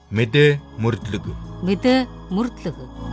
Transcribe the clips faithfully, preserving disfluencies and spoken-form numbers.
Мэдээ мөрдлөг. Мэдээ мөрдлөг.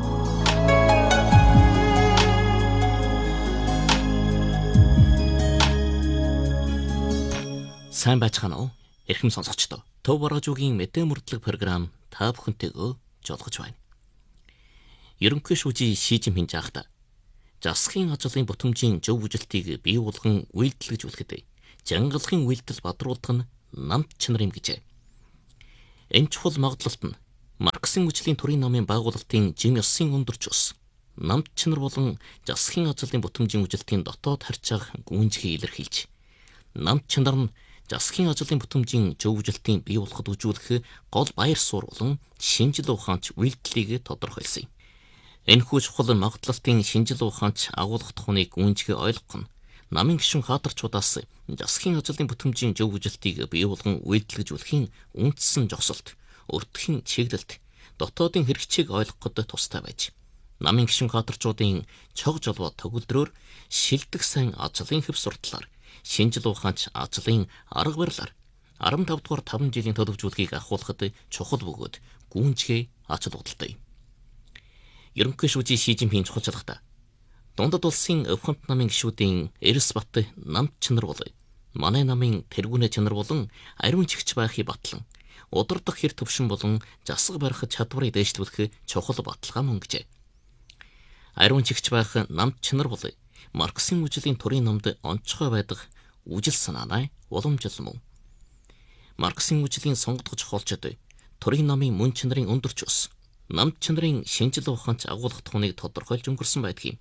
Сайн байцгаана уу? Эрхэм сонсогчдоо. Төв Боргожуугийн мэдээ мөрдлөг програм та бүхэнтэйгөө жолгож байна. Ерөнхий шүүжийн Ши Жинпин жаахта засгийн ажлын бүтэмжийн зөв үжилтийг бий болгон үйлдэлжүүлэхэд жангалгын үйлдэл бадруулах нь намт чанар юм гэжээ. Энэ чухал магадлалт нь Марксийн үжлийн төрийн намын байгуулалтын жим ёсын өндөрч ус намт чанар болон засгийн ажлын бүтэмжийн үжилтийн дотоод харьцааг гүнзгий илэрхийлж намт чанар нь засгийн ажлын бүтэмжийн зөв үжилтийн бий болоход үзүүлэх гол баяр суурь болон шинжил ухаанч үйлдэлийг тодорхойлсон юм. Энэхүү чухал магадлалтын шинжил ухаанч агуулгах тухныг гүнзгий ойлгох нь намын гишүүн хаадарчуудаас засгийн ажлын бүтэмжийн зөв үжилтийг бий болгон үйлдэлжүүлэхийн үндсэн жогсолт, өртгөн чиглэлт, дотоодын хэрэгцээг ойлгоход тустай байж, намын гишүүн хаадарчуудын цог жолбоо төгөлдрөөр шилдэг сайн ажлын хэв сурталаар, шинжил ухаанч ажлын арга барилаар арван тавдугаар таван жилийн төлөвжүүлгийг ахуулахад чухал бөгөөд гүнзгий ач холбогдолтой юм. Ерөнхий шүүжийн Ши Жинпин чухалчлагта Дундад улсын өвхөнт намын гишүүдийн эрс бат намт чанар бол манай намын тэргүүнэ чанар болон ариун чигч байхыг батлан удирдах хэр төвшин болон засаг барих чадварыг дэвшлүүлэх чухал баталгаа мөн гэжээ. Ариун чигч байх намт чанар бол Марксийн үжлийн төрийн намд онцгой байдаг үжил санааны уламжлал мөн. Марксийн үжлийн сонгогдож хоолчод төрийн намын мөн чанарын өндөрч ус намт чанарын шинжил ухаанч агуулгах тухныг тодорхойлж өнгөрсөн байдаг юм.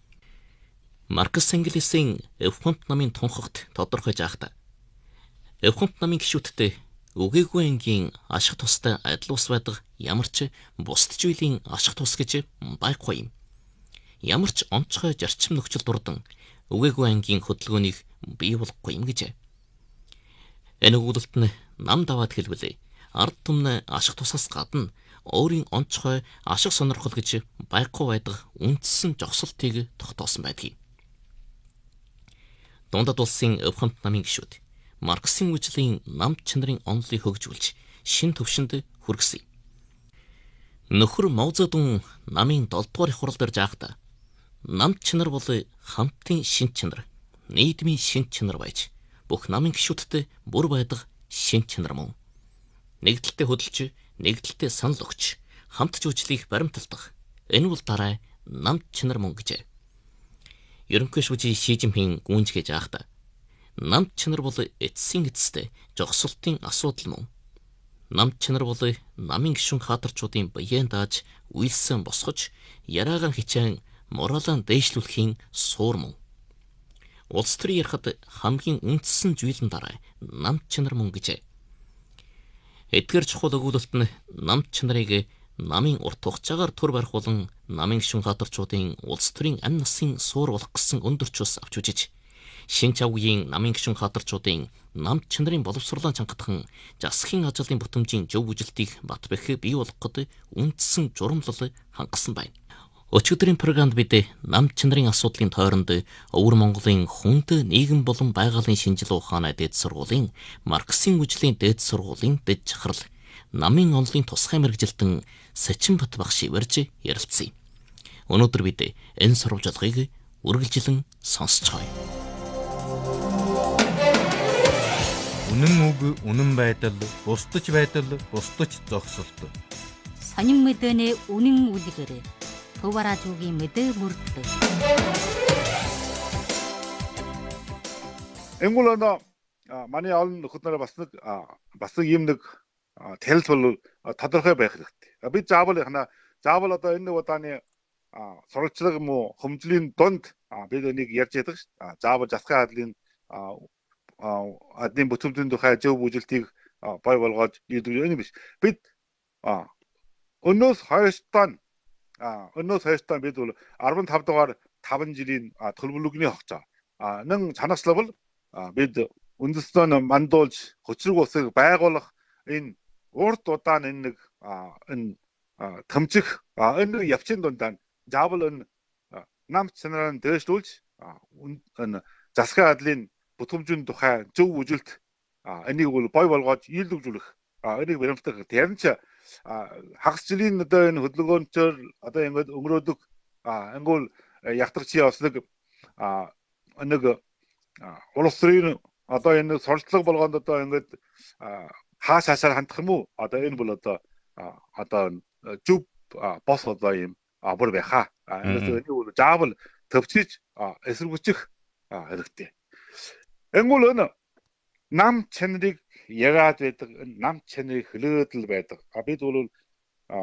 Маркс Энгелисийн өвхөнт намын тунхагт тодорхойж ахта өвхөнт намын гишүүдтэй үгээгүй ангийн ашиг тустай адил ус байдаг ямар ч бусд зүйлийн ашиг тус гэж байхгүй юм. Ямар ч онцгой зарчим нөхцөл дурдан үгээгүй ангийн хөдөлгөөнийг бий болгохгүй юм гэжээ. Энэ өгүүлэлт нь нам даваад хэлбэлээ ард түмэн ашиг тусаас гадна өөрийн онцгой ашиг сонирхол гэж байхгүй байдаг үндсэн жогсолтыг тогтоосон байдаг. Дундад улсын өвхөнт намын гишүүд Марксийн үжлийн намт чанарын онолыг хөгжүүлж шин төвшөнд хүргэсэн. Нөхөр Мао Цзэдун намын долдугаар их хурал дээр жаахта намт чанар бол хамтын шин чанар, нийгмийн шин чанар байж бүх намын гишүүдтэй бүр байдаг шин чанар мөн. Нэгдэлтэй хөдөлж, нэгдэлтэй санал өгч, хамт жүжлийг баримталдах энэ бол дараа намт чанар мөн гэжээ. Ерөнхий шүүжийн Ши Жинпин гүнзгий жаахта намт чанар бол эцсийн эцэстээ жогсолтын асуудал мөн. Намт чанар бол намын гишүүн хаадарчуудын биеэн дааж үйлсэн босгож, яраагаан хичээн моралан дээшлүүлэхийн суур мөн. Улс төрийн ярахад хамгийн үндсэн зүйл нь дараа намт чанар мөн гэжээ. Эдгээр чухал өгүүлэлт нь намт чанарыг намын урт хугацаагаар төр барих болон намын гишүүн хаадарчуудын улс төрийн амь насын суур болох гэсэн өндөрч ус авч үжиж, шин чавгийн намын гишүүн хаадарчуудын намт чанарын боловсруулан чангатхан засгийн ажлын бүтэмжийн зөв үжилтийг бат бэх бий болгоход үндсэн журамлал хангасан байна. Өчигдрийн програмд бид намт чанарын асуудлын тойронд Өвөр Монголын хүнд нийгэм болон байгалийн шинжил ухааны дээд сургуулийн Марксийн үжлийн дээд сургуулийн дэд жахрал намын онолын тусгай мэргэжилтэн Сачин Бат багш ивэрж ярилцсан. Өнөөдөр бид энэ сурвалжлагыг үргэлжлэн сонсцгоё. Үнэн үг, үнэн байдал, бусдаж байдал, бусдаж зогсолт. Сонин мэдээний үнэн үлгэр Төв Боргожуугийн мэдээ мөрдлөг. Энгулана манай олон нөхөднөрөө бас нэг бас нэг юм нэг танилт бол тодорхой байх хэрэгтэй. Бид заавал яхана заавал одоо энэ удааны сурвалжлага юм уу хөгжлийн донд бид энийг ярьж яддаг шүү дээ. Заавал засгийн хадлын адны бүтэмжийн тухай зөв үжилтийг бой болгоод ийдэг юм биш. Бид өнөөс хойштон өнөөс хойштон бид бол арван тав дугаар таван жилийн төлөвлөгөөний хогцоо нэн чанарчлал бол бид үндэстэн мандуулж хөчрөг усыг байгуулах энэ урт удаан энэ нэг энэ тэмцэх энэ явцын дундаа заавал энэ намт чанарыг дээшлүүлж энэ засгийн хадлын бүтэмжийн тухай зөв үжилт энийг бол бой болгоод ийдэгжүүлэх энийг баримтах. Тэр нь ч хагас жилийн одоо энэ хөдөлгөөнчөөр одоо ингээд өнгөрөөдөг ангуул ягтрагчийн бас нэг нэг улс төрийн одоо энэ сурчлага болгонд одоо ингээд хааш хаашаар хандах юм уу? Одоо энэ бол одоо одоо зүв бос одоо юм бүр байхаа. Энэ бол заавал төвчиж эсэргүүцэх хэрэгтэй. Ангуул энэ нам чанарыг ягаад байдаг, нам чанарыг хөлөөдөл байдаг. Бид бол